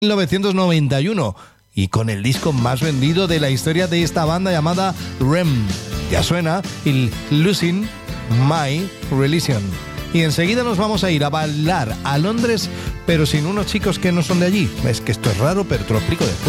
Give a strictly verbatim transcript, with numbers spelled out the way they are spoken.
mil novecientos noventa y uno y con el disco más vendido de la historia de esta banda llamada R E M. Ya suena el Losing My Religion. Y enseguida nos vamos a ir a bailar a Londres, pero sin unos chicos que no son de allí. Es que esto es raro, pero te lo explico después.